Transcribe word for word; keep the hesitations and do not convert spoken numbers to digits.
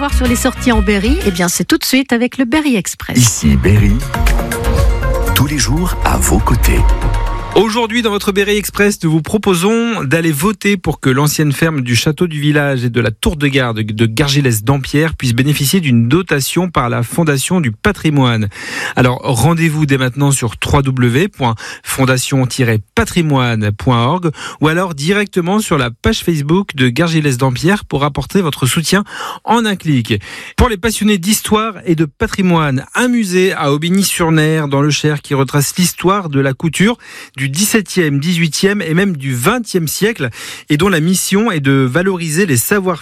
savoir sur les sorties en Berry, eh bien c'est tout de suite avec le Berry Express. Ici Berry, tous les jours à vos côtés. Aujourd'hui, dans votre Berry Express, nous vous proposons d'aller voter pour que l'ancienne ferme du château du village et de la tour de garde de Gargilès-Dampierre puisse bénéficier d'une dotation par la Fondation du patrimoine. Alors, rendez-vous dès maintenant sur w w w point fondation tiret patrimoine point org ou alors directement sur la page Facebook de Gargilès-Dampierre pour apporter votre soutien en un clic. Pour les passionnés d'histoire et de patrimoine, un musée à Aubigny-sur-Ner dans le Cher qui retrace l'histoire de la couture du dix-septième, dix-huitième et même du vingtième siècle et dont la mission est de valoriser les savoirs